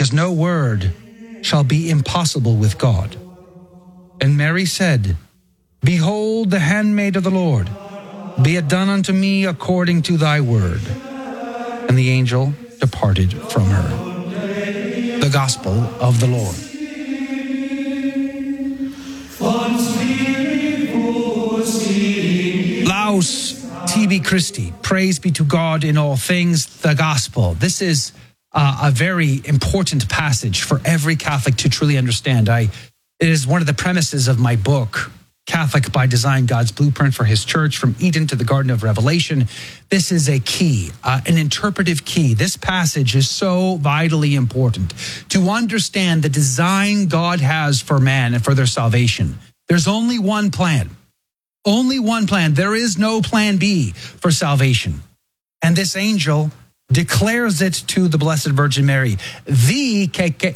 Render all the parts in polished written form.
because no word shall be impossible with God. And Mary said, Behold the handmaid of the Lord, be it done unto me according to thy word. And the angel departed from her. The Gospel of the Lord. Laus tibi Christi, praise be to God in all things, the Gospel. This is a very important passage for every Catholic to truly understand. It is one of the premises of my book, Catholic by Design, God's Blueprint for His Church, from Eden to the Garden of Revelation. This is a key, an interpretive key. This passage is so vitally important to understand the design God has for man and for their salvation. There's only one plan. Only one plan. There is no plan B for salvation. And this angel declares it to the Blessed Virgin Mary. The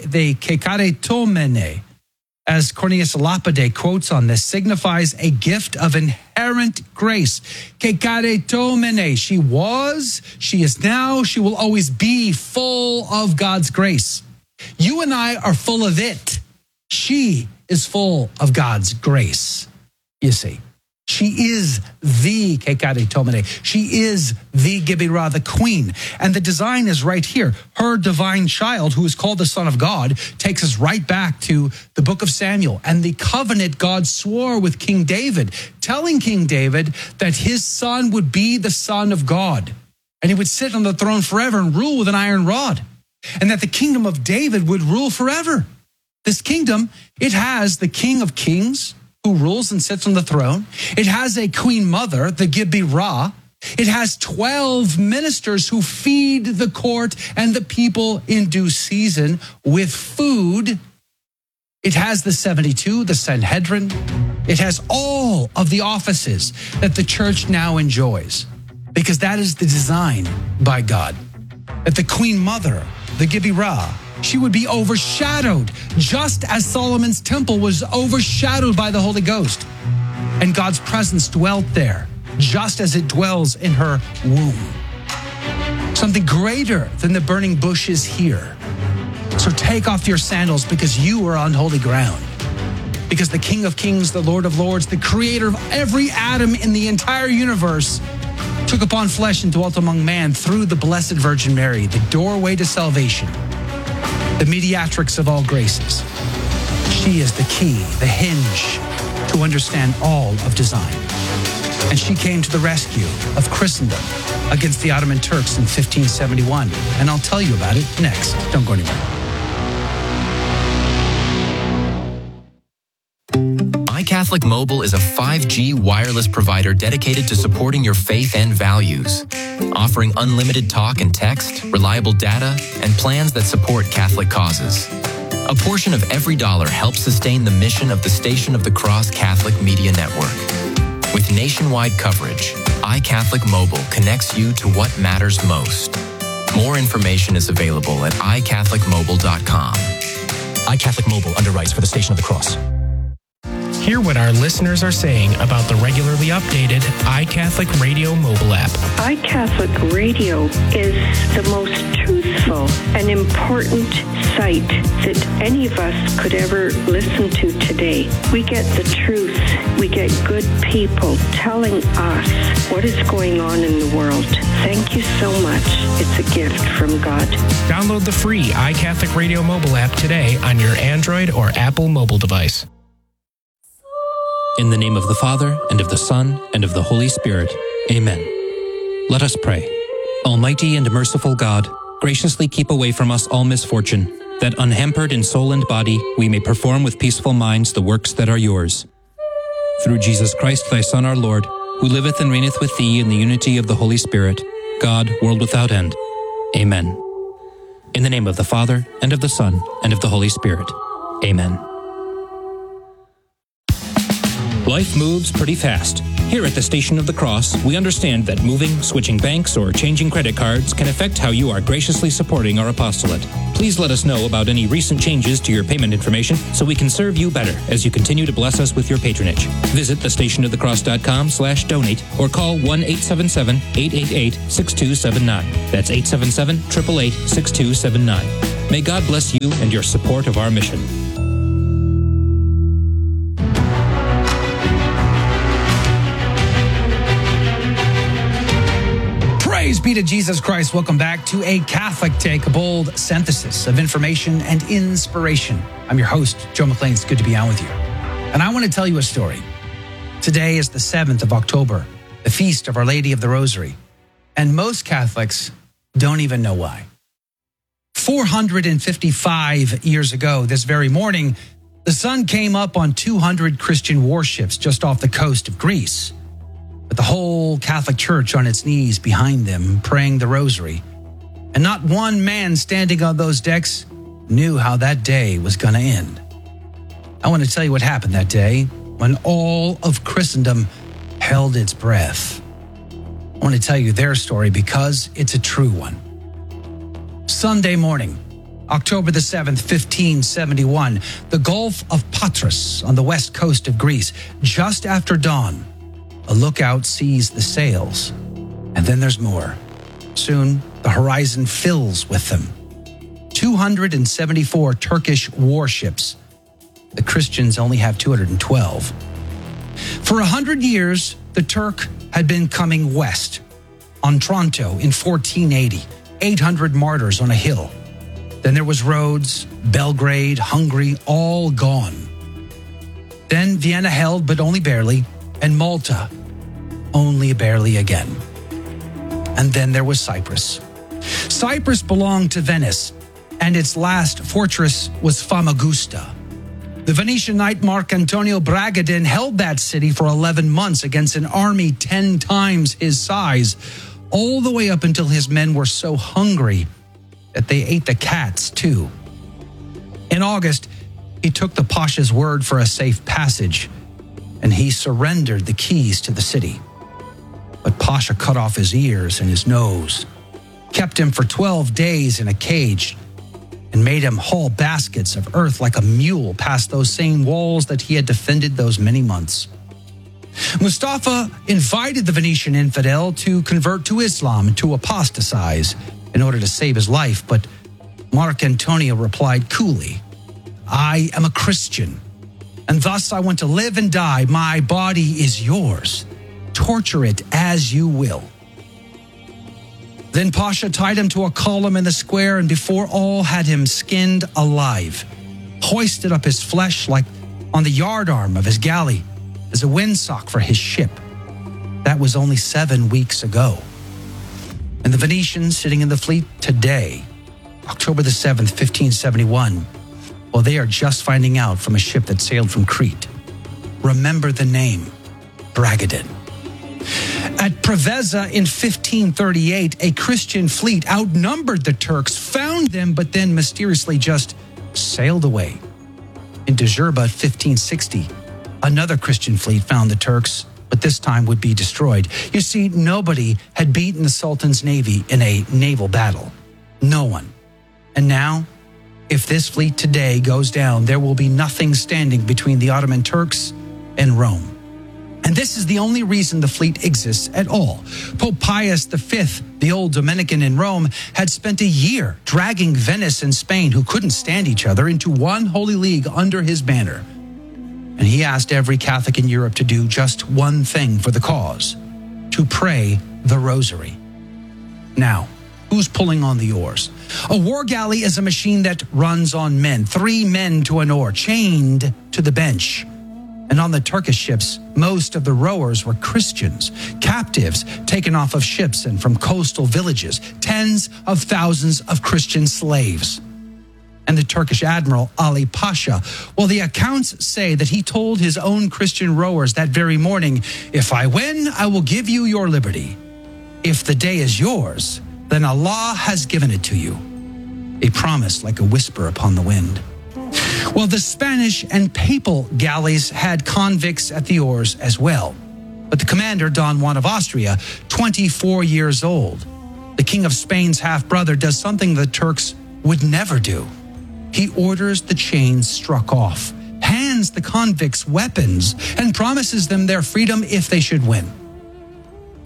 kekaretomene, as Cornelius Lapide quotes on this, signifies a gift of inherent grace. Kekaretomene. She was, she is now, she will always be full of God's grace. You and I are full of it. She is full of God's grace, you see. She is the Kekaretomene. She is the Gibirah, the queen. And the design is right here. Her divine child, who is called the Son of God, takes us right back to the book of Samuel and the covenant God swore with King David, telling King David that his son would be the Son of God. And he would sit on the throne forever and rule with an iron rod. And that the kingdom of David would rule forever. This kingdom, it has the King of Kings, who rules and sits on the throne. It has a queen mother, the Gibirah. It has 12 ministers who feed the court and the people in due season with food. It has the 72, the Sanhedrin. It has all of the offices that the church now enjoys, because that is the design by God. That the queen mother, the Gibirah, she would be overshadowed, just as Solomon's temple was overshadowed by the Holy Ghost. And God's presence dwelt there, just as it dwells in her womb. Something greater than the burning bush is here. So take off your sandals, because you are on holy ground. Because the King of Kings, the Lord of Lords, the creator of every atom in the entire universe, took upon flesh and dwelt among man through the Blessed Virgin Mary, the doorway to salvation. The mediatrix of all graces. She is the key, the hinge to understand all of design. And she came to the rescue of Christendom against the Ottoman Turks in 1571. And I'll tell you about it next. Don't go anywhere. iCatholic Mobile is a 5G wireless provider dedicated to supporting your faith and values, offering unlimited talk and text, reliable data, and plans that support Catholic causes. A portion of every dollar helps sustain the mission of the Station of the Cross Catholic Media Network. With nationwide coverage, iCatholic Mobile connects you to what matters most. More information is available at iCatholicMobile.com. iCatholic Mobile underwrites for the Station of the Cross. Hear what our listeners are saying about the regularly updated iCatholic Radio mobile app. iCatholic Radio is the most truthful and important site that any of us could ever listen to today. We get the truth. We get good people telling us what is going on in the world. Thank you so much. It's a gift from God. Download the free iCatholic Radio mobile app today on your Android or Apple mobile device. In the name of the Father, and of the Son, and of the Holy Spirit. Amen. Let us pray. Almighty and merciful God, graciously keep away from us all misfortune, that unhampered in soul and body we may perform with peaceful minds the works that are yours. Through Jesus Christ, thy Son, our Lord, who liveth and reigneth with thee in the unity of the Holy Spirit, God, world without end. Amen. In the name of the Father, and of the Son, and of the Holy Spirit. Amen. Life moves pretty fast. Here at the Station of the Cross, we understand that moving, switching banks, or changing credit cards can affect how you are graciously supporting our apostolate. Please let us know about any recent changes to your payment information so we can serve you better as you continue to bless us with your patronage. Visit thestationofthecross.com/donate or call 1-877-888-6279. That's 877-888-6279. May God bless you and your support of our mission. Praise be to Jesus Christ. Welcome back to A Catholic Take, a bold synthesis of information and inspiration. I'm your host, Joe McLean. It's good to be on with you. And I want to tell you a story. Today is the 7th of October, the feast of Our Lady of the Rosary. And most Catholics don't even know why. 455 years ago, this very morning, the sun came up on 200 Christian warships just off the coast of Greece, with the whole Catholic Church on its knees behind them, praying the rosary. And not one man standing on those decks knew how that day was going to end. I want to tell you what happened that day when all of Christendom held its breath. I want to tell you their story because it's a true one. Sunday morning, October the 7th, 1571, the Gulf of Patras on the west coast of Greece, just after dawn, a lookout sees the sails, and then there's more. Soon, the horizon fills with them. 274 Turkish warships. The Christians only have 212. For 100 years, the Turk had been coming west. Otranto in 1480, 800 martyrs on a hill. Then there was Rhodes, Belgrade, Hungary, all gone. Then Vienna held, but only barely, and Malta, only barely again. And then there was Cyprus. Cyprus belonged to Venice, and its last fortress was Famagusta. The Venetian knight Marc Antonio Bragadin held that city for 11 months against an army 10 times his size, all the way up until his men were so hungry that they ate the cats too. In August, he took the Pasha's word for a safe passage, and he surrendered the keys to the city. But Pasha cut off his ears and his nose, kept him for 12 days in a cage, and made him haul baskets of earth like a mule past those same walls that he had defended those many months. Mustafa invited the Venetian infidel to convert to Islam and to apostatize in order to save his life, but Marc Antonio replied coolly, "I am a Christian, and thus I want to live and die. My body is yours. Torture it as you will." Then Pasha tied him to a column in the square, and before all had him skinned alive, hoisted up his flesh like on the yardarm of his galley as a windsock for his ship. That was only 7 weeks ago. And the Venetians sitting in the fleet today, October the 7th, 1571, well, they are just finding out from a ship that sailed from Crete. Remember the name, Bragadin. At Preveza in 1538, a Christian fleet outnumbered the Turks, found them, but then mysteriously just sailed away. In Djerba, 1560, another Christian fleet found the Turks, but this time would be destroyed. You see, nobody had beaten the Sultan's navy in a naval battle. No one. And now, if this fleet today goes down, there will be nothing standing between the Ottoman Turks and Rome. And this is the only reason the fleet exists at all. Pope Pius V, the old Dominican in Rome, had spent a year dragging Venice and Spain, who couldn't stand each other, into one holy league under his banner. And he asked every Catholic in Europe to do just one thing for the cause: to pray the rosary. Now, who's pulling on the oars? A war galley is a machine that runs on men, 3 men to an oar, chained to the bench. And on the Turkish ships, most of the rowers were Christians, captives taken off of ships and from coastal villages, tens of thousands of Christian slaves. And the Turkish admiral, Ali Pasha, well, the accounts say that he told his own Christian rowers that very morning, "If I win, I will give you your liberty. If the day is yours, then Allah has given it to you." A promise like a whisper upon the wind. Well, the Spanish and papal galleys had convicts at the oars as well. But the commander, Don Juan of Austria, 24 years old, the King of Spain's half-brother, does something the Turks would never do. He orders the chains struck off, hands the convicts weapons, and promises them their freedom if they should win.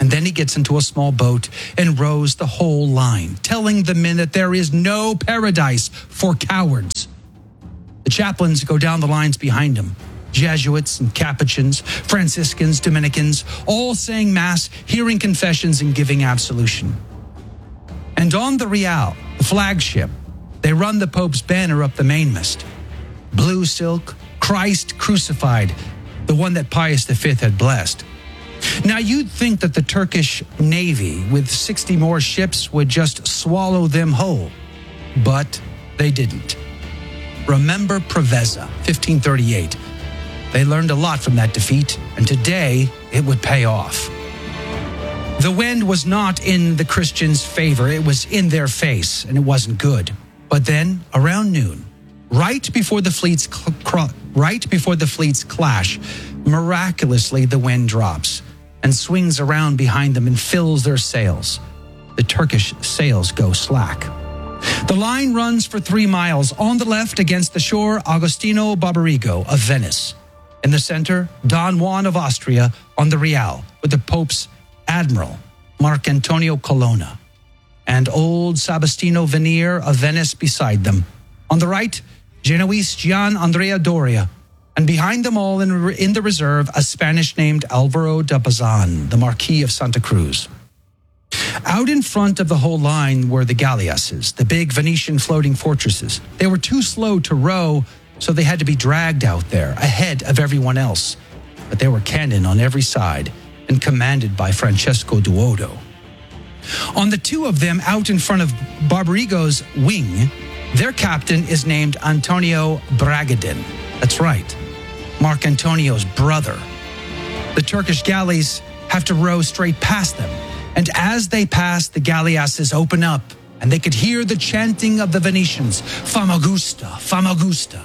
And then he gets into a small boat and rows the whole line, telling the men that there is no paradise for cowards. The chaplains go down the lines behind him. Jesuits and Capuchins, Franciscans, Dominicans, all saying Mass, hearing confessions, and giving absolution. And on the Real, the flagship, they run the Pope's banner up the mainmast. Blue silk, Christ crucified, the one that Pius V had blessed. Now, you'd think that the Turkish Navy, with 60 more ships, would just swallow them whole. But they didn't. Remember Preveza, 1538. They learned a lot from that defeat, and today it would pay off. The wind was not in the Christians' favor. It was in their face, and it wasn't good. But then, around noon, right before the fleets clash, miraculously the wind drops and swings around behind them and fills their sails. The Turkish sails go slack. The line runs for 3 miles. On the left, against the shore, Agostino Barbarigo of Venice. In the center, Don Juan of Austria on the Real, with the Pope's Admiral, Marc Antonio Colonna, and old Sebastiano Venier of Venice beside them. On the right, Genoese Gian Andrea Doria, and behind them all in the reserve, a Spanish named Alvaro de Bazan, the Marquis of Santa Cruz. Out in front of the whole line were the galleasses, the big Venetian floating fortresses. They were too slow to row, so they had to be dragged out there, ahead of everyone else. But there were cannon on every side, and commanded by Francesco Duodo. On the 2 of them out in front of Barbarigo's wing, their captain is named Antonio Bragadin. That's right, Marc Antonio's brother. The Turkish galleys have to row straight past them, and as they pass, the galleasses open up, and they could hear the chanting of the Venetians, Famagusta, Famagusta.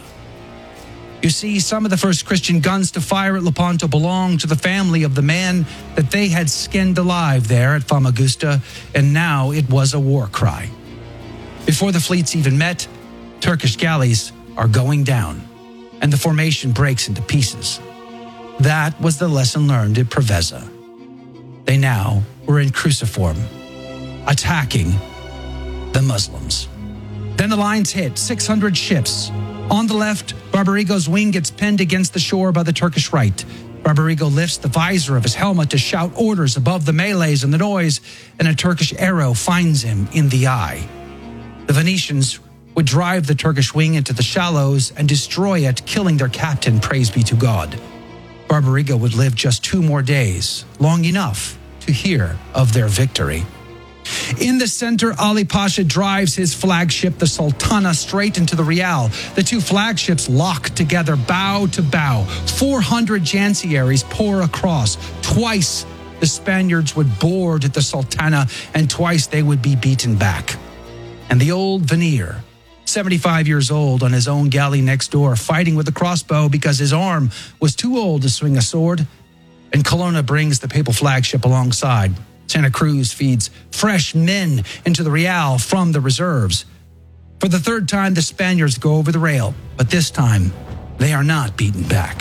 You see, some of the first Christian guns to fire at Lepanto belonged to the family of the man that they had skinned alive there at Famagusta, and now it was a war cry. Before the fleets even met, Turkish galleys are going down, and the formation breaks into pieces. That was the lesson learned at Preveza. They now were in cruciform, attacking the Muslims. Then the lines hit 600 ships. On the left, Barbarigo's wing gets pinned against the shore by the Turkish right. Barbarigo lifts the visor of his helmet to shout orders above the melees and the noise, and a Turkish arrow finds him in the eye. The Venetians would drive the Turkish wing into the shallows and destroy it, killing their captain, praise be to God. Barbarigo would live just 2 more days, long enough to hear of their victory. In the center, Ali Pasha drives his flagship, the Sultana, straight into the Real. The 2 flagships lock together, bow to bow. 400 Janciaries pour across. Twice the Spaniards would board the Sultana, and twice they would be beaten back. And the old Venier, 75 years old, on his own galley next door, fighting with a crossbow because his arm was too old to swing a sword. And Colonna brings the papal flagship alongside. Santa Cruz feeds fresh men into the Real from the reserves. For the 3rd time, the Spaniards go over the rail, but this time, they are not beaten back.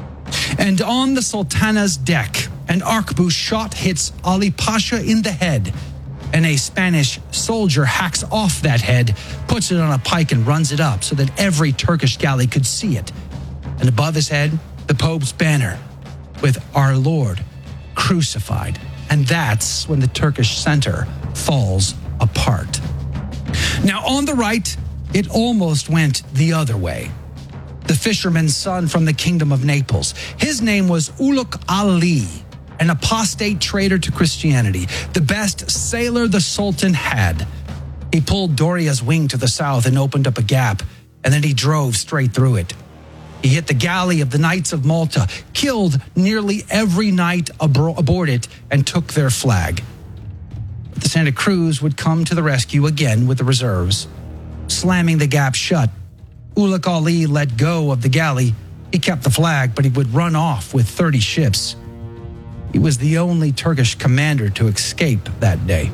And on the Sultana's deck, an arquebus shot hits Ali Pasha in the head, and a Spanish soldier hacks off that head, puts it on a pike, and runs it up so that every Turkish galley could see it. And above his head, the Pope's banner with Our Lord crucified. And that's when the Turkish center falls apart. Now, on the right, it almost went the other way. The fisherman's son from the kingdom of Naples. His name was Uluk Ali, an apostate traitor to Christianity, the best sailor the Sultan had. He pulled Doria's wing to the south and opened up a gap, and then he drove straight through it. He hit the galley of the Knights of Malta, killed nearly every knight aboard it, and took their flag. But the Santa Cruz would come to the rescue again with the reserves. Slamming the gap shut, Uluk Ali let go of the galley. He kept the flag, but he would run off with 30 ships. He was the only Turkish commander to escape that day.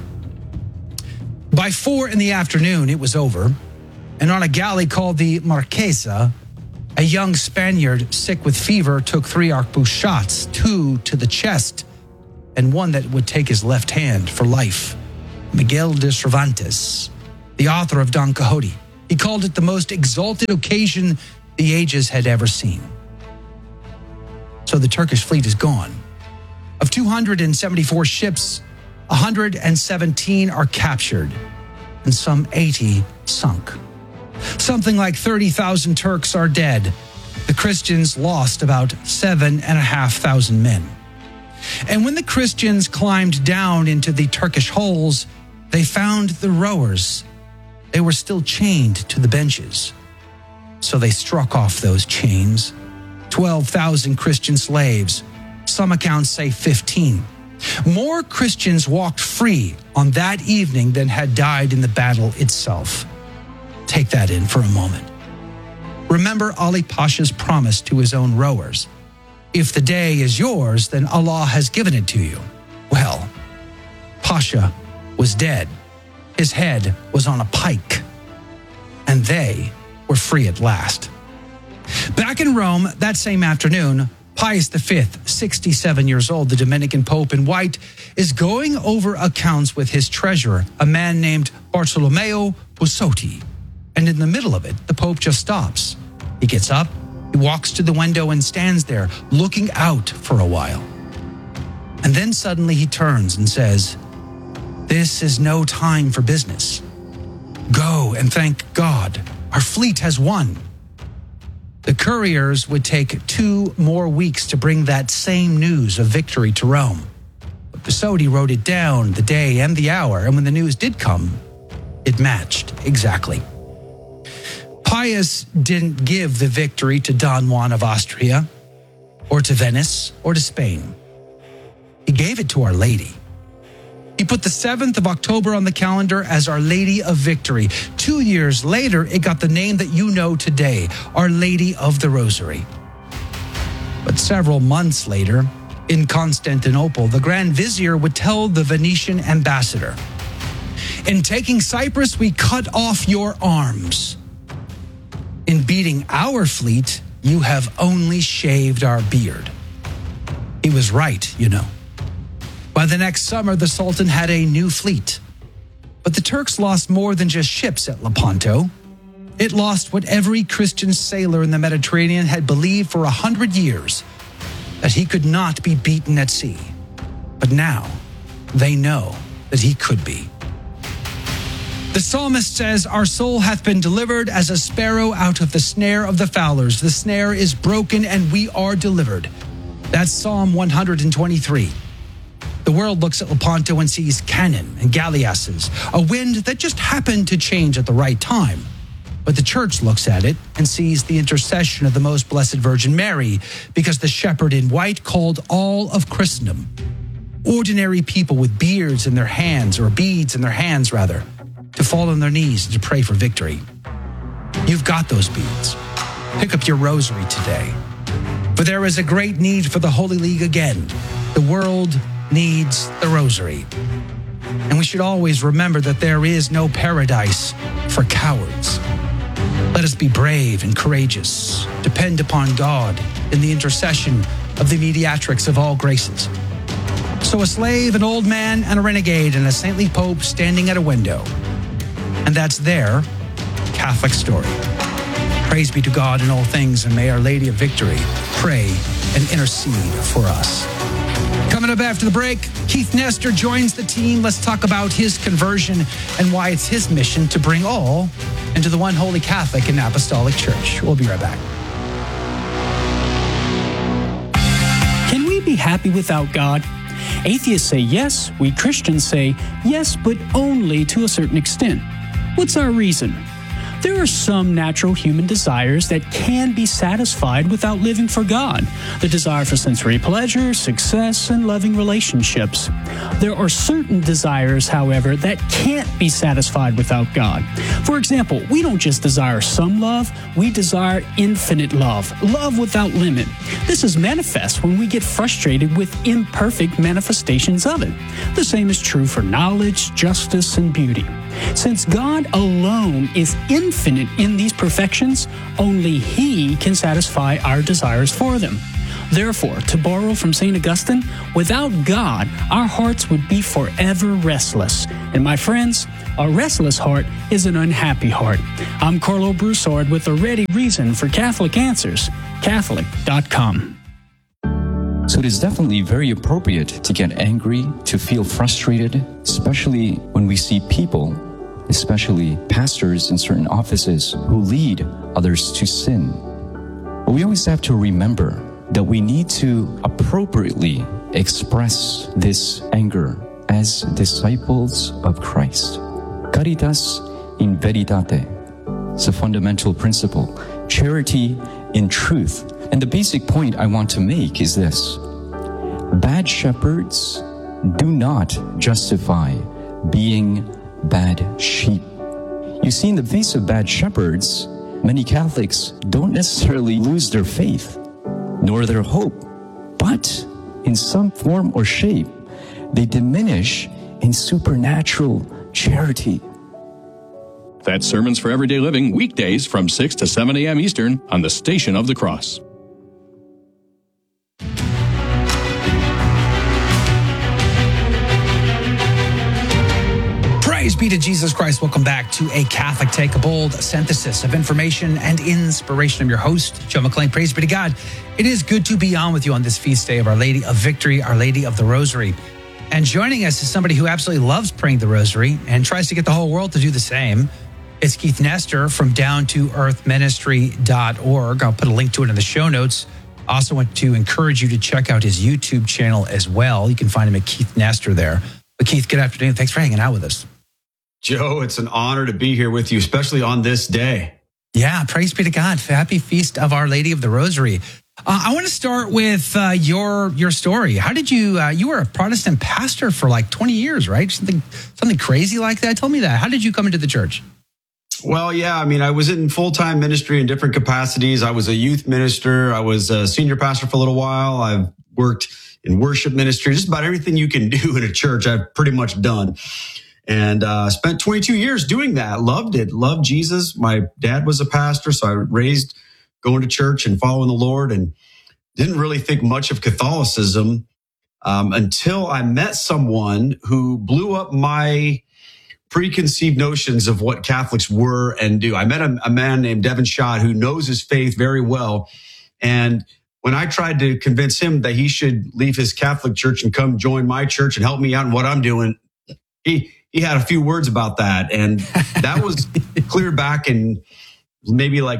By 4 p.m, it was over, and on a galley called the Marquesa, a young Spaniard sick with fever took 3 arquebus shots, 2 to the chest, and one that would take his left hand for life. Miguel de Cervantes, the author of Don Quixote, he called it the most exalted occasion the ages had ever seen. So the Turkish fleet is gone. Of 274 ships, 117 are captured and some 80 sunk. Something like 30,000 Turks are dead. The Christians lost about 7,500 men. And when the Christians climbed down into the Turkish holes, they found the rowers. They were still chained to the benches. So they struck off those chains. 12,000 Christian slaves. Some accounts say 15. More Christians walked free on that evening than had died in the battle itself. Take that in for a moment. Remember Ali Pasha's promise to his own rowers. If the day is yours, then Allah has given it to you. Well, Pasha was dead. His head was on a pike. And they were free at last. Back in Rome that same afternoon, Pius V, 67 years old, the Dominican Pope in white, is going over accounts with his treasurer, a man named Bartolomeo Busotti. And in the middle of it, the Pope just stops. He gets up, he walks to the window and stands there, looking out for a while. And then suddenly he turns and says, "This is no time for business. Go and thank God. Our fleet has won." The couriers would take 2 more weeks to bring that same news of victory to Rome. But Busotti wrote it down, the day and the hour, and when the news did come, it matched exactly. Pius didn't give the victory to Don Juan of Austria, or to Venice, or to Spain. He gave it to Our Lady. He put the 7th of October on the calendar as Our Lady of Victory. 2 years later, it got the name that you know today, Our Lady of the Rosary. But several months later, in Constantinople, the Grand Vizier would tell the Venetian ambassador, "In taking Cyprus, we cut off your arms. In beating our fleet, you have only shaved our beard." He was right, you know. By the next summer, the Sultan had a new fleet. But the Turks lost more than just ships at Lepanto. It lost what every Christian sailor in the Mediterranean had believed for 100 years, that he could not be beaten at sea. But now, they know that he could be. The psalmist says, "Our soul hath been delivered as a sparrow out of the snare of the fowlers. The snare is broken and we are delivered." That's Psalm 123. The world looks at Lepanto and sees cannon and galleasses, a wind that just happened to change at the right time. But the church looks at it and sees the intercession of the Most Blessed Virgin Mary, because the shepherd in white called all of Christendom, ordinary people with beards in their hands, or beads in their hands rather, to fall on their knees and to pray for victory. You've got those beads. Pick up your rosary today. For there is a great need for the Holy League again. The world needs the rosary. And we should always remember that there is no paradise for cowards. Let us be brave and courageous. Depend upon God in the intercession of the mediatrix of all graces. So a slave, an old man, and a renegade, and a saintly pope standing at a window. And that's their Catholic story. Praise be to God in all things, and may Our Lady of Victory pray and intercede for us. Coming up after the break, Keith Nestor joins the team. Let's talk about his conversion and why it's his mission to bring all into the one holy Catholic and Apostolic Church. We'll be right back. Can we be happy without God? Atheists say yes. We Christians say yes, but only to a certain extent. What's our reason? There are some natural human desires that can be satisfied without living for God. The desire for sensory pleasure, success, and loving relationships. There are certain desires, however, that can't be satisfied without God. For example, we don't just desire some love, we desire infinite love, love without limit. This is manifest when we get frustrated with imperfect manifestations of it. The same is true for knowledge, justice, and beauty. Since God alone is infinite in these perfections, only He can satisfy our desires for them. Therefore, to borrow from St. Augustine, without God, our hearts would be forever restless. And my friends, a restless heart is an unhappy heart. I'm Carlo Broussard with a ready reason for Catholic Answers, Catholic.com. So it is definitely very appropriate to get angry, to feel frustrated, especially when we see people, especially pastors in certain offices, who lead others to sin. But we always have to remember that we need to appropriately express this anger as disciples of Christ. Caritas in veritate. It's a fundamental principle. Charity in truth. And the basic point I want to make is this. Bad shepherds do not justify being bad sheep. You see, in the face of bad shepherds, many Catholics don't necessarily lose their faith, nor their hope, but in some form or shape, they diminish in supernatural charity. That's Sermons for Everyday Living, weekdays from 6 to 7 a.m. Eastern on the Station of the Cross. Praise be to Jesus Christ. Welcome back to A Catholic Take, a bold synthesis of information and inspiration. I'm your host, Joe McLean. Praise be to God. It is good to be on with you on this feast day of Our Lady of Victory, Our Lady of the Rosary. And joining us is somebody who absolutely loves praying the Rosary and tries to get the whole world to do the same. It's Keith Nestor from downtoearthministry.org. I'll put a link to it in the show notes. I also want to encourage you to check out his YouTube channel as well. You can find him at Keith Nestor there. But Keith, good afternoon. Thanks for hanging out with us. Joe, it's an honor to be here with you, especially on this day. Yeah, praise be to God. Happy Feast of Our Lady of the Rosary. I want to start with your story. How did you were a Protestant pastor for like 20 years, right? Something crazy like that? Tell me that. How did you come into the church? Well, yeah, I mean, I was in full-time ministry in different capacities. I was a youth minister. I was a senior pastor for a little while. I've worked in worship ministry. Just about everything you can do in a church, I've pretty much done. And spent 22 years doing that. Loved it. Loved Jesus. My dad was a pastor, so I raised going to church and following the Lord, and didn't really think much of Catholicism until I met someone who blew up my preconceived notions of what Catholics were and do. I met a man named Devin Schott who knows his faith very well. And when I tried to convince him that he should leave his Catholic church and come join my church and help me out in what I'm doing, he had a few words about that. And that was clear back in maybe like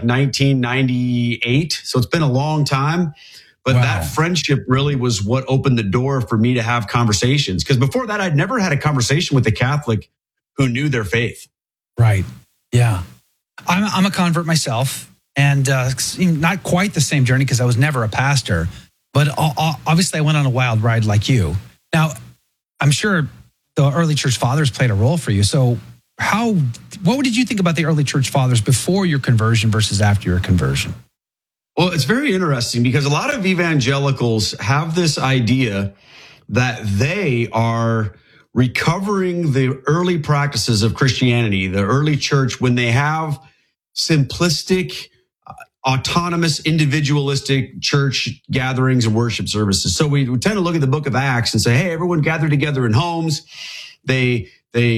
1998. So it's been a long time. But wow. That friendship really was what opened the door for me to have conversations. Because before that, I'd never had a conversation with a Catholic who knew their faith. Right. Yeah. I'm a convert myself, and not quite the same journey because I was never a pastor. But obviously I went on a wild ride like you. Now, I'm sure the early church fathers played a role for you. So what did you think about the early church fathers before your conversion versus after your conversion? Well, it's very interesting because a lot of evangelicals have this idea that they are recovering the early practices of Christianity, the early church, when they have simplistic, autonomous, individualistic church gatherings and worship services. So we tend to look at the book of Acts and say, hey, everyone gathered together in homes. They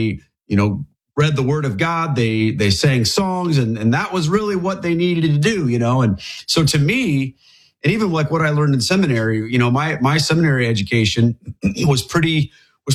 read the word of God. They sang songs, and that was really what they needed to do, And so to me, and even like what I learned in seminary, my seminary education was pretty,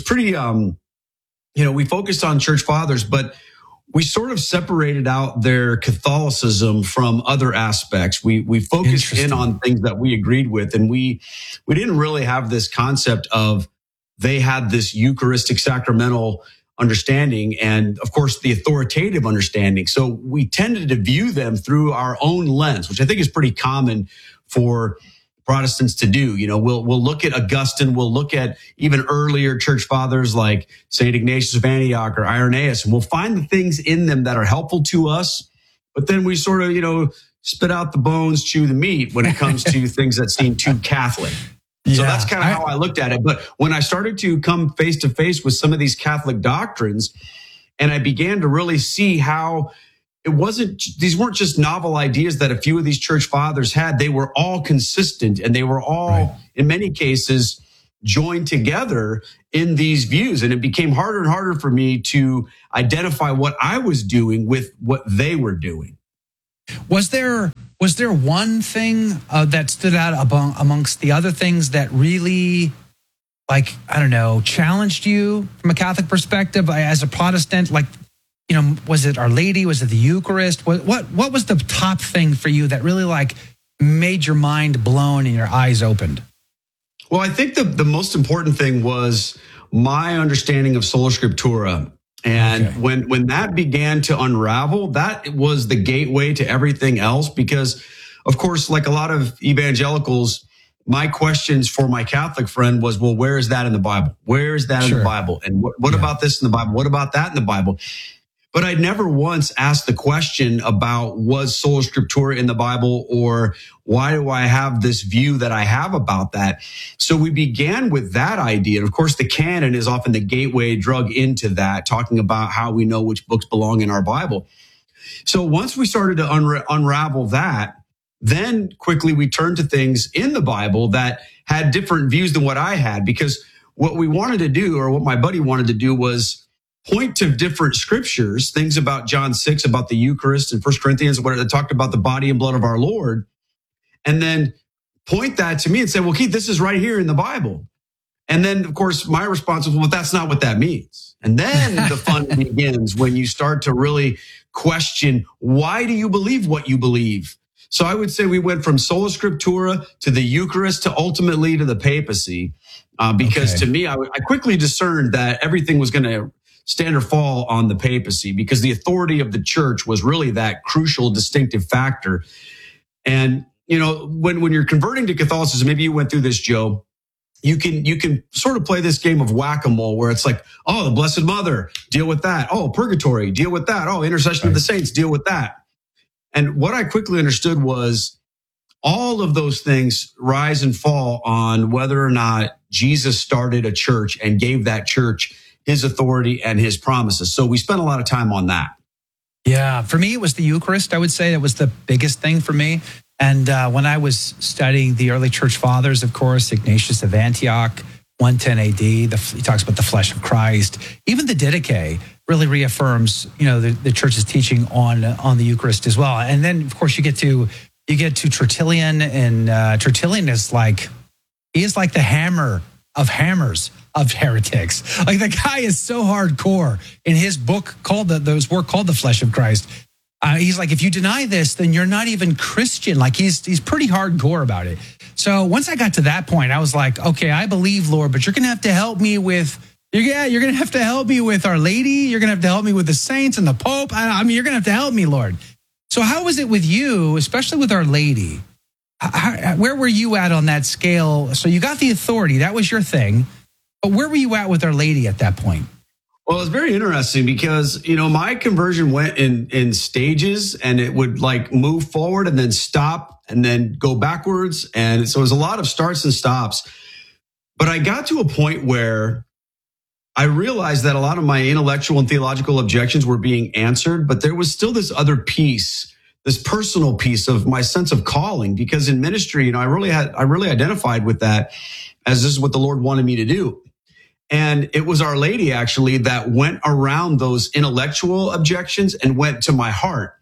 we focused on church fathers, but we sort of separated out their Catholicism from other aspects. We focused in on things that we agreed with, and we didn't really have this concept of they had this Eucharistic sacramental understanding and, of course, the authoritative understanding. So we tended to view them through our own lens, which I think is pretty common for Protestants to do. We'll look at Augustine, we'll look at even earlier church fathers like St. Ignatius of Antioch or Irenaeus, and we'll find the things in them that are helpful to us, but then we sort of, spit out the bones, chew the meat when it comes to things that seem too Catholic. Yeah, so that's kind of how I looked at it. But when I started to come face to face with some of these Catholic doctrines, and I began to really see how these weren't just novel ideas that a few of these church fathers had. They were all consistent, and they were all, in many cases, joined together in these views. And it became harder and harder for me to identify what I was doing with what they were doing. Was there one thing that stood out amongst the other things that really, like, I don't know, challenged you from a Catholic perspective as a Protestant? Like, you know, was it Our Lady? Was it the Eucharist? What was the top thing for you that really like made your mind blown and your eyes opened? Well, I think the most important thing was my understanding of Sola Scriptura. And when that began to unravel, that was the gateway to everything else. Because, of course, like a lot of evangelicals, my questions for my Catholic friend was, well, where is that in the Bible? Where is that in the Bible? And what about this in the Bible? What about that in the Bible? But I'd never once asked the question about, was Sola Scriptura in the Bible, or why do I have this view that I have about that? So we began with that idea. And of course, the canon is often the gateway drug into that, talking about how we know which books belong in our Bible. So once we started to unravel that, then quickly we turned to things in the Bible that had different views than what I had, because what we wanted to do, or what my buddy wanted to do, was point to different scriptures, things about John 6, about the Eucharist, and 1 Corinthians, where they talked about the body and blood of our Lord, and then point that to me and say, well, Keith, this is right here in the Bible. And then, of course, my response was, well, that's not what that means. And then the fun begins when you start to really question, why do you believe what you believe? So I would say we went from Sola Scriptura to the Eucharist to ultimately to the papacy, because to me, I quickly discerned that everything was going to stand or fall on the papacy, because the authority of the church was really that crucial distinctive factor. And, you know, when you're converting to Catholicism, maybe you went through this, Joe, you can sort of play this game of whack-a-mole where it's like, oh, the Blessed Mother, deal with that. Oh, purgatory, deal with that. Oh, intercession of the saints, deal with that. And what I quickly understood was all of those things rise and fall on whether or not Jesus started a church and gave that church his authority and his promises. So we spent a lot of time on that. Yeah, for me, it was the Eucharist. I would say that was the biggest thing for me. And when I was studying the early church fathers, of course, Ignatius of Antioch, 110 AD, he talks about the flesh of Christ. Even the Didache really reaffirms, you know, the church's teaching on the Eucharist as well. And then, of course, you get to Tertullian, and Tertullian is like the hammer of hammers of heretics. Like, the guy is so hardcore. In his book called The Flesh of Christ, he's like, if you deny this, then you're not even Christian. Like, he's pretty hardcore about it. So once I got to that point, I was like, okay, I believe, Lord, but you're going to have to help me with, you're going to have to help me with Our Lady. You're going to have to help me with the saints and the Pope. I mean, you're going to have to help me, Lord. So how was it with you, especially with Our Lady? Where were you at on that scale? So you got the authority. That was your thing. But where were you at with Our Lady at that point? Well, it's very interesting because, you know, my conversion went in stages, and it would like move forward and then stop and then go backwards. And so it was a lot of starts and stops. But I got to a point where I realized that a lot of my intellectual and theological objections were being answered, but there was still this other piece, this personal piece of my sense of calling, because in ministry, you know, I really identified with that as this is what the Lord wanted me to do. And it was Our Lady actually that went around those intellectual objections and went to my heart.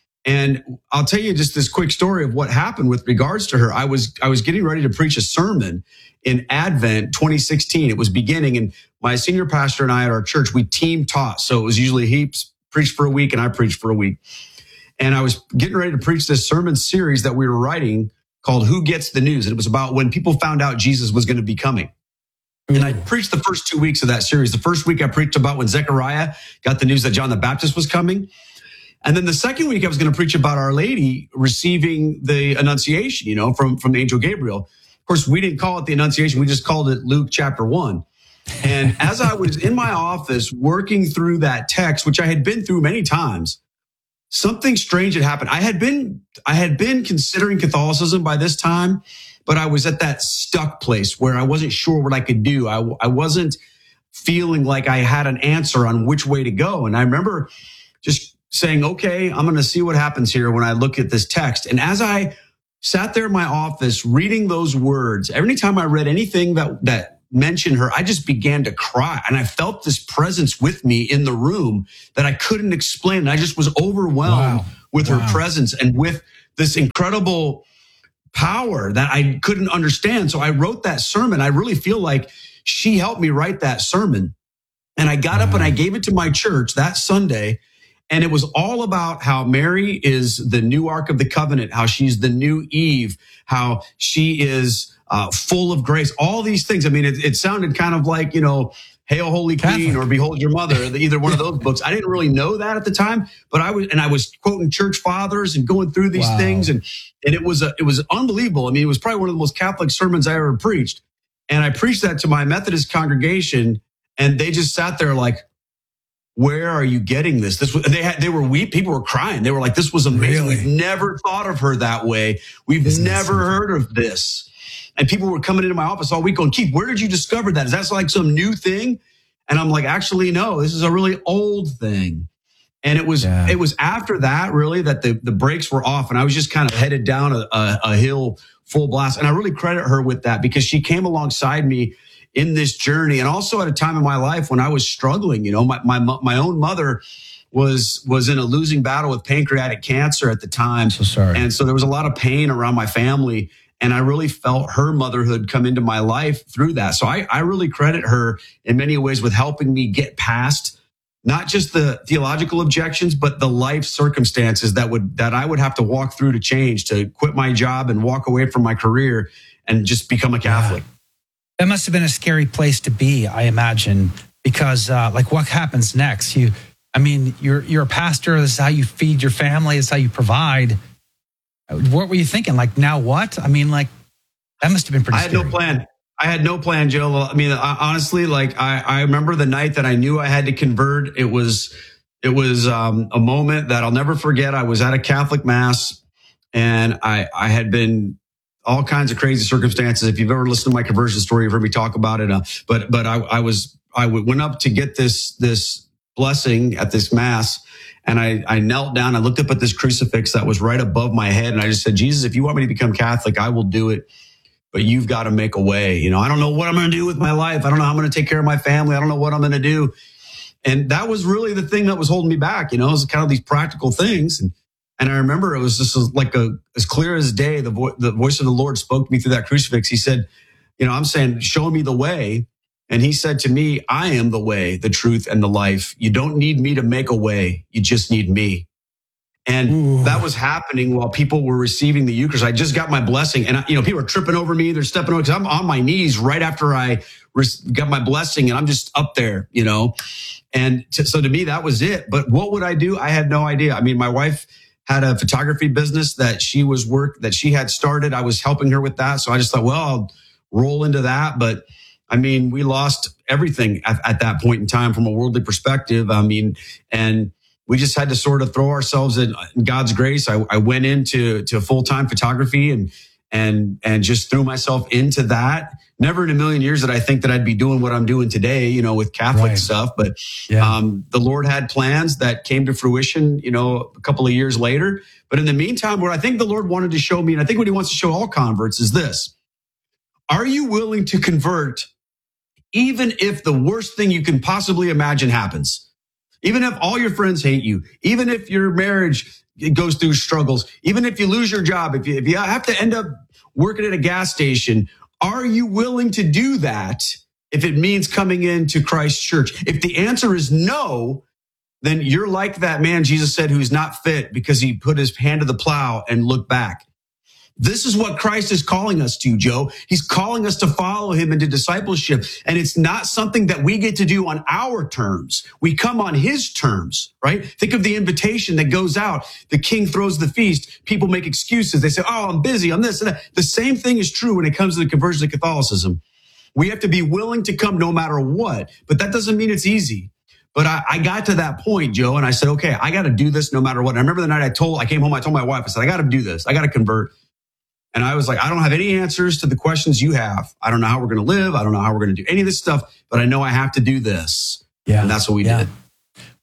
And I'll tell you just this quick story of what happened with regards to her. I was getting ready to preach a sermon in Advent 2016. It was beginning, and my senior pastor and I at our church, we team taught. So it was usually he preached for a week and I preached for a week. And I was getting ready to preach this sermon series that we were writing called Who Gets the News? And it was about when people found out Jesus was going to be coming. And I preached the first 2 weeks of that series. The first week I preached about when Zechariah got the news that John the Baptist was coming. And then the second week I was going to preach about Our Lady receiving the Annunciation, you know, from the angel Gabriel. Of course, we didn't call it the Annunciation. We just called it Luke chapter 1. And as I was in my office working through that text, which I had been through many times, something strange had happened. I had been considering Catholicism by this time, but I was at that stuck place where I wasn't sure what I could do. I wasn't feeling like I had an answer on which way to go. And I remember just saying, okay, I'm going to see what happens here when I look at this text. And as I sat there in my office reading those words, every time I read anything that mentioned her, I just began to cry. And I felt this presence with me in the room that I couldn't explain. And I just was overwhelmed with her presence and with this incredible power that I couldn't understand. So I wrote that sermon. I really feel like she helped me write that sermon. And I got up and I gave it to my church that Sunday. And it was all about how Mary is the new Ark of the Covenant, how she's the new Eve, how she is full of grace, all these things. I mean, it sounded kind of like, Hail, Holy Queen, or Behold Your Mother, either one of those books. I didn't really know that at the time, but I was quoting church fathers and going through these things. And it was unbelievable. I mean, it was probably one of the most Catholic sermons I ever preached. And I preached that to my Methodist congregation, and they just sat there like, where are you getting this? They were weep. People were crying. They were like, this was amazing. Really? We've never thought of her that way. We've never heard of this. And people were coming into my office all week going, Keith, where did you discover that? Is that like some new thing? And I'm like, actually, no, this is a really old thing. And it was after that really that the brakes were off, and I was just kind of headed down a hill full blast. And I really credit her with that, because she came alongside me in this journey, and also at a time in my life when I was struggling. My own mother was in a losing battle with pancreatic cancer at the time. So sorry. And so there was a lot of pain around my family, and I really felt her motherhood come into my life through that. So I really credit her in many ways with helping me get past not just the theological objections, but the life circumstances that I would have to walk through to change, to quit my job and walk away from my career and just become a Catholic. That must have been a scary place to be, I imagine, because what happens next? You're a pastor. This is how you feed your family. This is how you provide. What were you thinking? Like, now what? I mean, like, that must have been pretty scary. I had no plan, Joe. I mean, honestly, like I remember the night that I knew I had to convert. It was a moment that I'll never forget. I was at a Catholic mass, and I had been all kinds of crazy circumstances. If you've ever listened to my conversion story, you've heard me talk about it. But I went up to get this blessing at this mass, and I knelt down. I looked up at this crucifix that was right above my head, and I just said, Jesus, if you want me to become Catholic, I will do it. But you've got to make a way. I don't know what I'm going to do with my life. I don't know how I'm going to take care of my family. I don't know what I'm going to do. And that was really the thing that was holding me back. It was kind of these practical things. And I remember it was just like as clear as day. The voice of the Lord spoke to me through that crucifix. He said, I'm saying, show me the way. And he said to me, I am the way, the truth, and the life. You don't need me to make a way. You just need me. And that was happening while people were receiving the Eucharist. I just got my blessing, and people are tripping over me. They're stepping over because I'm on my knees right after I got my blessing, and I'm just up there, And so to me, that was it. But what would I do? I had no idea. I mean, my wife had a photography business that she had started. I was helping her with that. So I just thought, well, I'll roll into that. But I mean, we lost everything at that point in time from a worldly perspective. I mean, and we just had to sort of throw ourselves in God's grace. I went into full-time photography and just threw myself into that. Never in a million years did I think that I'd be doing what I'm doing today, with Catholic stuff. But the Lord had plans that came to fruition, a couple of years later. But in the meantime, what I think the Lord wanted to show me, and I think what he wants to show all converts, is this. Are you willing to convert even if the worst thing you can possibly imagine happens? Even if all your friends hate you, even if your marriage goes through struggles, even if you lose your job, if you have to end up working at a gas station, are you willing to do that if it means coming into Christ's church? If the answer is no, then you're like that man, Jesus said, who's not fit because he put his hand to the plow and looked back. This is what Christ is calling us to, Joe. He's calling us to follow him into discipleship. And it's not something that we get to do on our terms. We come on his terms, right? Think of the invitation that goes out. The king throws the feast. People make excuses. They say, oh, I'm busy. I'm this and that. The same thing is true when it comes to the conversion to Catholicism. We have to be willing to come no matter what. But that doesn't mean it's easy. But I got to that point, Joe, and I said, okay, I got to do this no matter what. And I remember the night I came home, I told my wife, I said, I got to do this. I got to convert. And I was like, I don't have any answers to the questions you have. I don't know how we're going to live. I don't know how we're going to do any of this stuff, but I know I have to do this. Yeah. And that's what we did.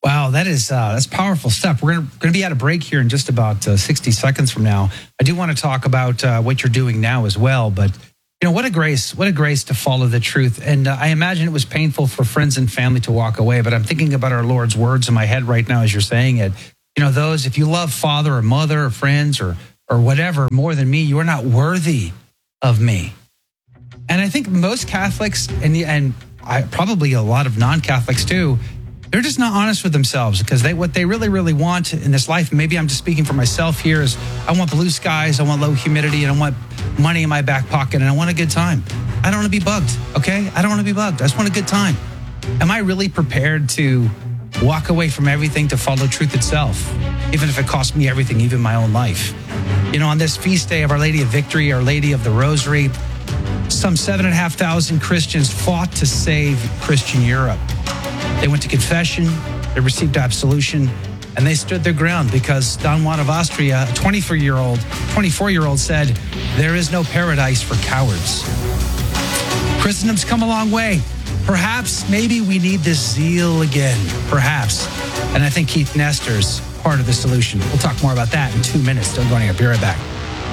Wow, that's powerful stuff. We're going to be at a break here in just about 60 seconds from now. I do want to talk about what you're doing now as well, but what a grace to follow the truth. And I imagine it was painful for friends and family to walk away, but I'm thinking about our Lord's words in my head right now as you're saying it. Those, if you love father or mother or friends or whatever more than me, you are not worthy of me. And I think most Catholics and probably a lot of non-Catholics too, they're just not honest with themselves, because what they really, really want in this life, maybe I'm just speaking for myself here, is I want blue skies, I want low humidity, and I want money in my back pocket, and I want a good time. I don't want to be bugged, okay? I don't want to be bugged. I just want a good time. Am I really prepared to walk away from everything to follow truth itself, even if it costs me everything, even my own life? On this feast day of Our Lady of Victory, Our Lady of the Rosary, some 7,500 Christians fought to save Christian Europe. They went to confession, they received absolution, and they stood their ground because Don Juan of Austria, a 24-year-old said, "There is no paradise for cowards." Christendom's come a long way. Perhaps, maybe we need this zeal again, perhaps. And I think Keith Nestor's part of the solution. We'll talk more about that in 2 minutes. Don't go anywhere. Be right back.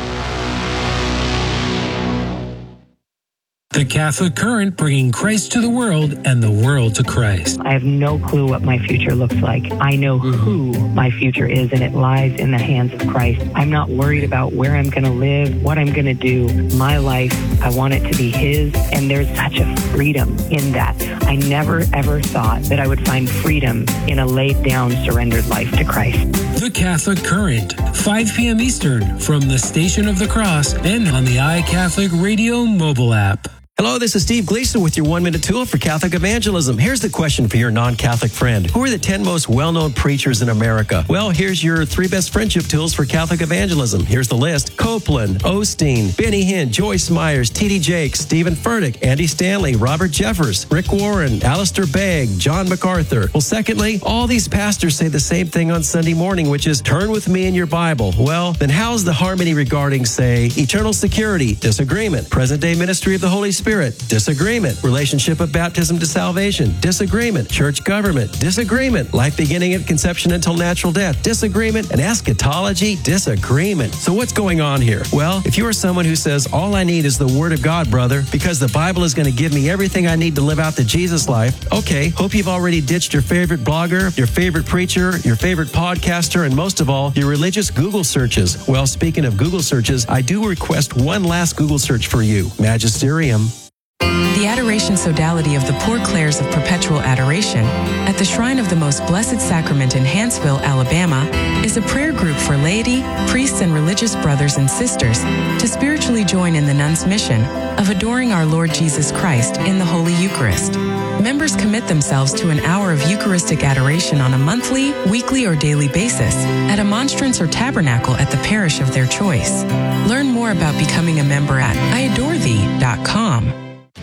The Catholic Current, bringing Christ to the world and the world to Christ. I have no clue what my future looks like. I know who my future is, and it lies in the hands of Christ. I'm not worried about where I'm going to live, what I'm going to do. My life, I want it to be His, and there's such a freedom in that. I never, ever thought that I would find freedom in a laid-down, surrendered life to Christ. The Catholic Current, 5 p.m. Eastern, from the Station of the Cross and on the iCatholic Radio mobile app. Hello, this is Steve Gleason with your 1-minute tool for Catholic evangelism. Here's the question for your non-Catholic friend. Who are the 10 most well-known preachers in America? Well, here's your 3 best friendship tools for Catholic evangelism. Here's the list. Copeland, Osteen, Benny Hinn, Joyce Myers, T.D. Jakes, Stephen Furtick, Andy Stanley, Robert Jeffers, Rick Warren, Alistair Begg, John MacArthur. Well, secondly, all these pastors say the same thing on Sunday morning, which is turn with me in your Bible. Well, then how's the harmony regarding, say, eternal security? Disagreement. Present-day ministry of the Holy Spirit? Disagreement. Relationship of baptism to salvation? Disagreement. Church government? Disagreement. Life beginning at conception until natural death? Disagreement. And eschatology? Disagreement. So what's going on here? Well, if you are someone who says, all I need is the Word of God, brother, because the Bible is going to give me everything I need to live out the Jesus life, okay, hope you've already ditched your favorite blogger, your favorite preacher, your favorite podcaster, and most of all, your religious Google searches. Well, speaking of Google searches, I do request one last Google search for you. Magisterium. The Adoration Sodality of the Poor Clares of Perpetual Adoration at the Shrine of the Most Blessed Sacrament in Hanceville, Alabama, is a prayer group for laity, priests, and religious brothers and sisters to spiritually join in the nuns' mission of adoring our Lord Jesus Christ in the Holy Eucharist. Members commit themselves to an hour of Eucharistic adoration on a monthly, weekly, or daily basis at a monstrance or tabernacle at the parish of their choice. Learn more about becoming a member at iadorethee.com.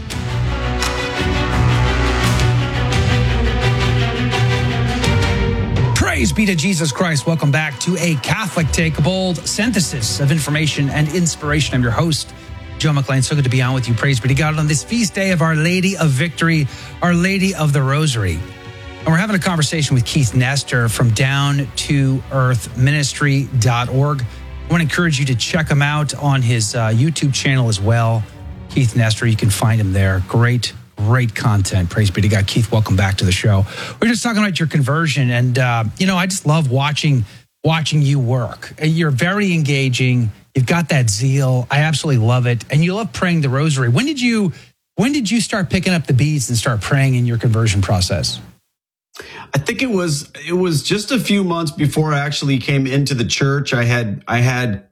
Praise be to Jesus Christ. Welcome back to A Catholic Take, a bold synthesis of information and inspiration. I'm your host, Joe McLean. So good to be on with you. Praise be to God on this feast day of Our Lady of Victory, Our Lady of the Rosary. And we're having a conversation with Keith Nestor from DownToEarthMinistry.org. I want to encourage you to check him out on his YouTube channel as well. Keith Nestor, you can find him there. Great content. Praise be to God. Keith, welcome back to the show. We're just talking about your conversion, and I just love watching you work. You're very engaging. You've got that zeal. I absolutely love it, and you love praying the Rosary. When did you start picking up the beads and start praying in your conversion process? I think it was just a few months before I actually came into the church. I had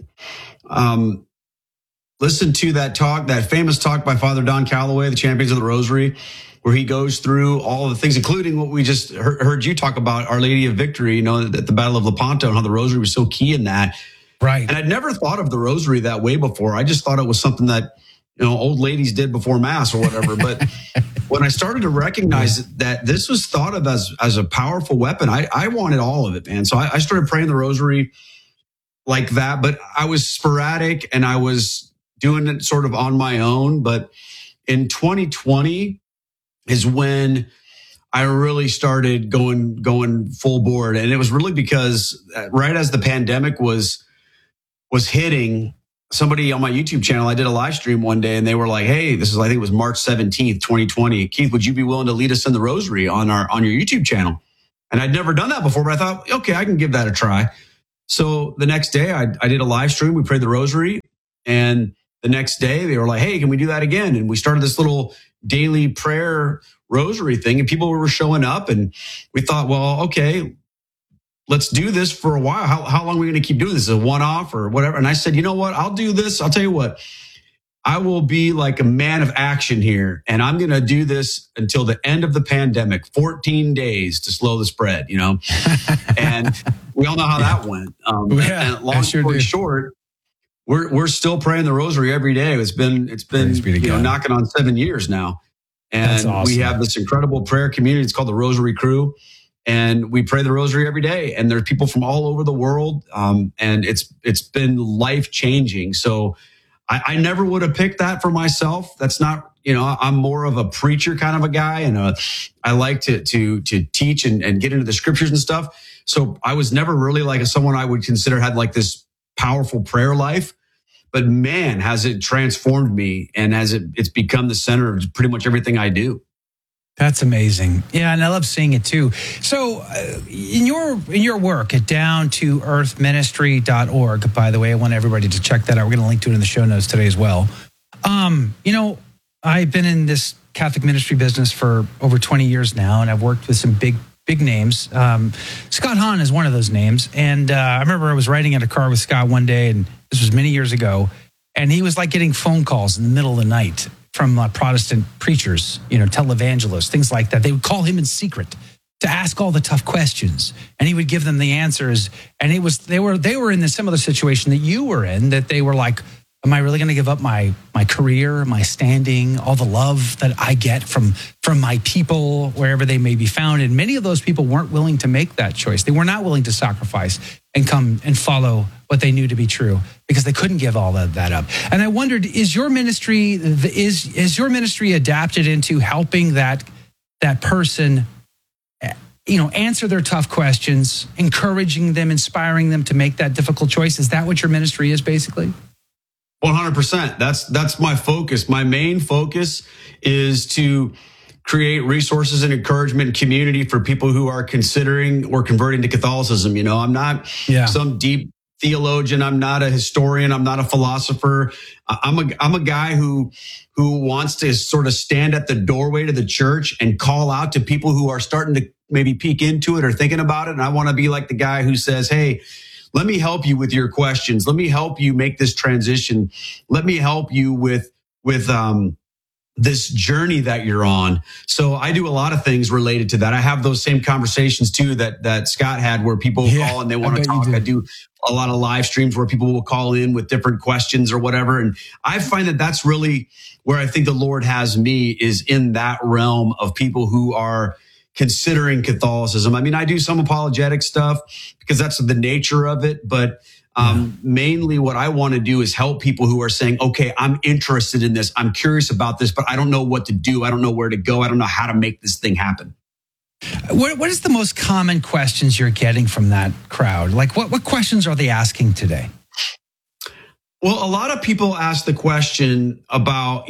listened to that famous talk by Father Don Calloway, the Champions of the Rosary, where he goes through all of the things, including what we just heard you talk about, Our Lady of Victory, at the Battle of Lepanto, and how the Rosary was so key in that. Right. And I'd never thought of the Rosary that way before. I just thought it was something that, old ladies did before Mass or whatever. But when I started to recognize that this was thought of as a powerful weapon, I wanted all of it, man. So I started praying the Rosary like that, but I was sporadic and I was doing it sort of on my own. But in 2020 is when I really started going full board. And it was really because right as the pandemic was hitting, somebody on my YouTube channel, I did a live stream one day and they were like, hey, I think it was March 17th, 2020. Keith, would you be willing to lead us in the rosary on your YouTube channel? And I'd never done that before, but I thought, okay, I can give that a try. So the next day I did a live stream. We prayed the rosary. And the next day they were like, hey, can we do that again? And we started this little daily prayer rosary thing and people were showing up and we thought, well, okay, let's do this for a while. How long are we going to keep doing this? Is it a one-off or whatever? And I said, you know what? I'll do this. I'll tell you what, I will be like a man of action here. And I'm going to do this until the end of the pandemic, 14 days to slow the spread, and we all know how that went. And long story short, we're still praying the rosary every day. It's been knocking on 7 years now. And awesome. We have this incredible prayer community. It's called the Rosary Crew. And we pray the rosary every day. And there's people from all over the world. And it's been life changing. So I never would have picked that for myself. That's not, I'm more of a preacher kind of a guy. And I like to teach and get into the scriptures and stuff. So I was never really like someone I would consider had like this powerful prayer life. But man, has it transformed me and it's become the center of pretty much everything I do. That's amazing. Yeah, and I love seeing it too. So in your work at down2earthministry.org, by the way, I want everybody to check that out. We're going to link to it in the show notes today as well. I've been in this Catholic ministry business for over 20 years now, and I've worked with some big names. Scott Hahn is one of those names. And I remember I was riding in a car with Scott one day, and this was many years ago, and he was like getting phone calls in the middle of the night from Protestant preachers, televangelists, things like that. They would call him in secret to ask all the tough questions, and he would give them the answers. And they were in the similar situation that you were in, that they were like, am I really going to give up my career, my standing, all the love that I get from my people, wherever they may be found? And many of those people weren't willing to make that choice. They were not willing to sacrifice and come and follow what they knew to be true because they couldn't give all of that up. And I wondered, is your ministry adapted into helping that person, answer their tough questions, encouraging them, inspiring them to make that difficult choice? Is that what your ministry is basically? 100%. That's my focus. My main focus is to create resources and encouragement and community for people who are considering or converting to Catholicism. I'm not some deep theologian. I'm not a historian. I'm not a philosopher. I'm a guy who wants to sort of stand at the doorway to the church and call out to people who are starting to maybe peek into it or thinking about it. And I want to be like the guy who says, hey, let me help you with your questions. Let me help you make this transition. Let me help you with this journey that you're on. So I do a lot of things related to that. I have those same conversations too that Scott had, where people call and they want to talk. I do a lot of live streams where people will call in with different questions or whatever. And I find that that's really where I think the Lord has me, is in that realm of people who are considering Catholicism. I mean, I do some apologetic stuff because that's the nature of it. But mainly what I want to do is help people who are saying, okay, I'm interested in this. I'm curious about this, but I don't know what to do. I don't know where to go. I don't know how to make this thing happen. What is the most common questions you're getting from that crowd? Like what questions are they asking today? Well, a lot of people ask the question about,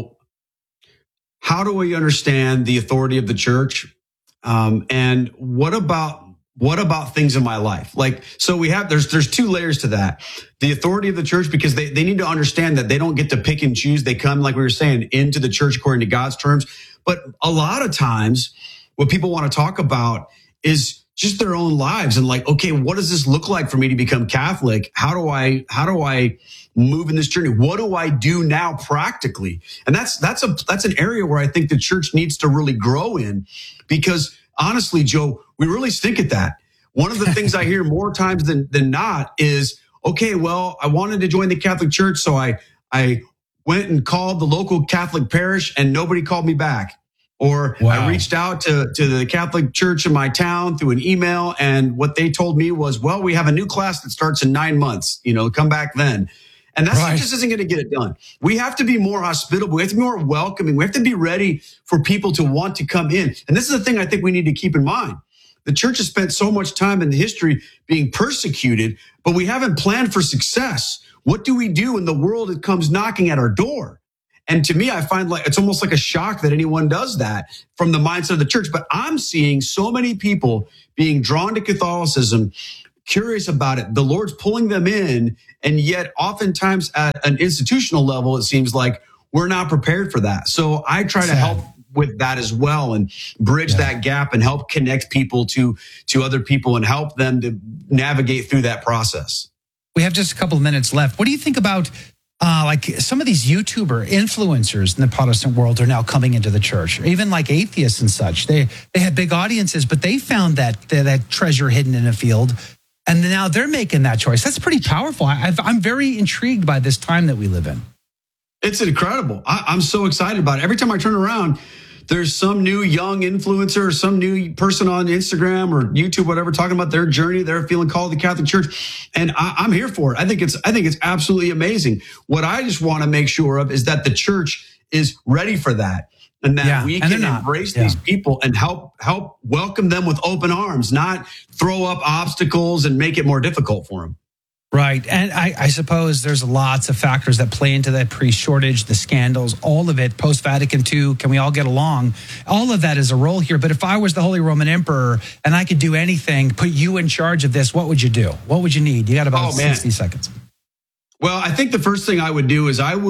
how do we understand the authority of the church? And what about things in my life? Like, so there's two layers to that. The authority of the church, because they need to understand that they don't get to pick and choose. They come, like we were saying, into the church according to God's terms. But a lot of times what people want to talk about is just their own lives and like, okay, what does this look like for me to become Catholic? How do I move in this journey? What do I do now practically? And that's an area where I think the church needs to really grow in, because honestly, Joe, we really stink at that. One of the things I hear more times than not is, okay, well, I wanted to join the Catholic Church, so I went and called the local Catholic parish and nobody called me back. Or I reached out to the Catholic Church in my town through an email, and what they told me was, well, we have a new class that starts in 9 months, come back then. And that just isn't going to get it done. We have to be more hospitable. We have to be more welcoming. We have to be ready for people to want to come in. And this is the thing I think we need to keep in mind. The church has spent so much time in history being persecuted, but we haven't planned for success. What do we do when the world comes knocking at our door? And to me, I find like it's almost like a shock that anyone does that from the mindset of the church. But I'm seeing so many people being drawn to Catholicism, curious about it. The Lord's pulling them in. And yet oftentimes at an institutional level, it seems like we're not prepared for that. So I try to help with that as well and bridge that gap and help connect people to other people and help them to navigate through that process. We have just a couple of minutes left. What do you think about like some of these YouTuber influencers in the Protestant world are now coming into the church, or even like atheists and such? They have big audiences, but they found that treasure hidden in a field, and now they're making that choice. That's pretty powerful. I'm very intrigued by this time that we live in. It's incredible. I'm so excited about it. Every time I turn around, there's some new young influencer or some new person on Instagram or YouTube, whatever, talking about their journey. They're feeling called to the Catholic Church. And I'm here for it. I think it's absolutely amazing. What I just want to make sure of is that the church is ready for that. And that we can embrace these people and help welcome them with open arms, not throw up obstacles and make it more difficult for them. Right. And I suppose there's lots of factors that play into that priest shortage, the scandals, all of it, post-Vatican II, can we all get along? All of that is a role here. But if I was the Holy Roman Emperor and I could do anything, put you in charge of this, what would you do? What would you need? You got about 60 seconds. Well, I think the first thing I would do is I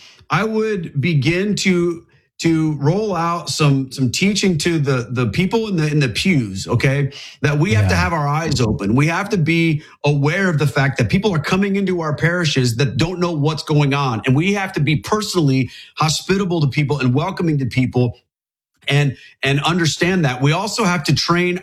would begin to roll out some teaching to the people in the pews, okay? That we have to have our eyes open. We have to be aware of the fact that people are coming into our parishes that don't know what's going on. And we have to be personally hospitable to people and welcoming to people and understand that. We also have to train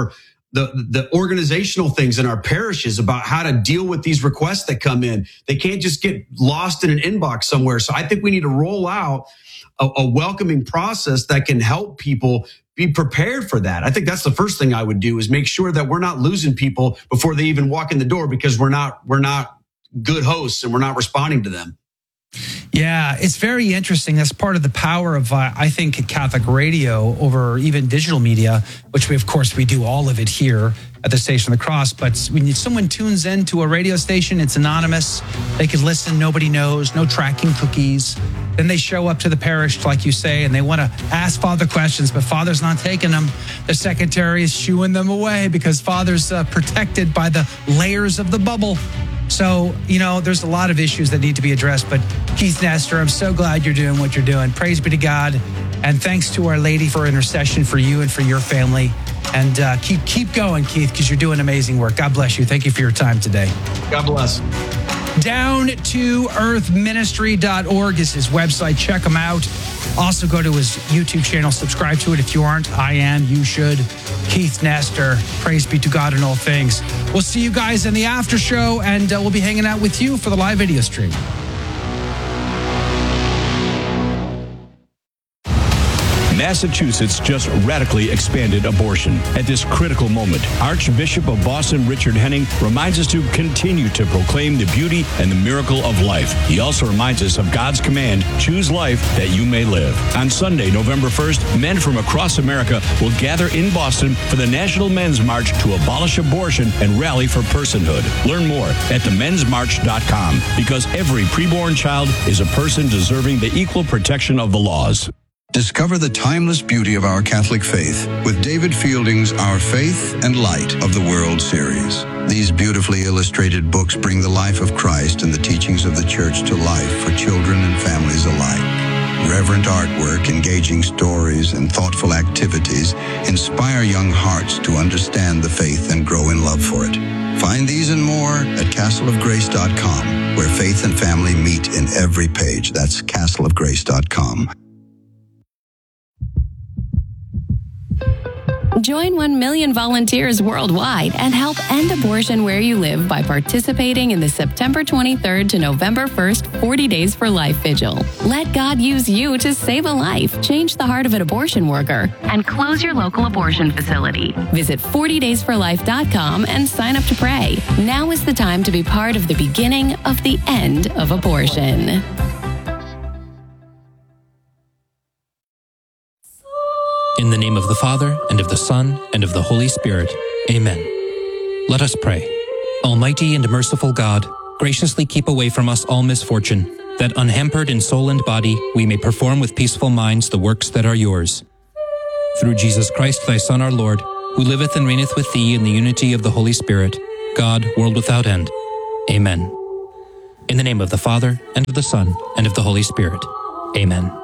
the organizational things in our parishes about how to deal with these requests that come in. They can't just get lost in an inbox somewhere. So I think we need to roll out a welcoming process that can help people be prepared for that. I think that's the first thing I would do is make sure that we're not losing people before they even walk in the door because we're not good hosts and we're not responding to them. Yeah, it's very interesting. That's part of the power of, I think, Catholic radio over even digital media, which we do all of it here at the Station of the Cross. But when someone tunes in to a radio station, it's anonymous. They can listen. Nobody knows. No tracking cookies. Then they show up to the parish, like you say, and they want to ask Father questions, but Father's not taking them. The secretary is shooing them away because Father's protected by the layers of the bubble. So, there's a lot of issues that need to be addressed. But Keith Nestor, I'm so glad you're doing what you're doing. Praise be to God. And thanks to Our Lady for intercession for you and for your family. And keep going, Keith, because you're doing amazing work. God bless you. Thank you for your time today. God bless. DownToEarthMinistry.org is his website. Check him out. Also go to his YouTube channel. Subscribe to it. If you aren't, I am. You should. Keith Nestor. Praise be to God in all things. We'll see you guys in the after show, and we'll be hanging out with you for the live video stream. Massachusetts just radically expanded abortion. At this critical moment, Archbishop of Boston Richard Henning reminds us to continue to proclaim the beauty and the miracle of life. He also reminds us of God's command, choose life that you may live. On Sunday, November 1st, men from across America will gather in Boston for the National Men's March to abolish abortion and rally for personhood. Learn more at themensmarch.com, because every preborn child is a person deserving the equal protection of the laws. Discover the timeless beauty of our Catholic faith with David Fielding's Our Faith and Light of the World series. These beautifully illustrated books bring the life of Christ and the teachings of the Church to life for children and families alike. Reverent artwork, engaging stories, and thoughtful activities inspire young hearts to understand the faith and grow in love for it. Find these and more at castleofgrace.com, where faith and family meet in every page. That's castleofgrace.com. Join 1 million volunteers worldwide and help end abortion where you live by participating in the September 23rd to November 1st 40 Days for Life Vigil. Let God use you to save a life, change the heart of an abortion worker, and close your local abortion facility. Visit 40daysforlife.com and sign up to pray. Now is the time to be part of the beginning of the end of abortion. In the name of the Father, and of the Son, and of the Holy Spirit. Amen. Let us pray. Almighty and merciful God, graciously keep away from us all misfortune, that unhampered in soul and body we may perform with peaceful minds the works that are yours. Through Jesus Christ, thy Son, our Lord, who liveth and reigneth with thee in the unity of the Holy Spirit, God, world without end. Amen. In the name of the Father, and of the Son, and of the Holy Spirit. Amen.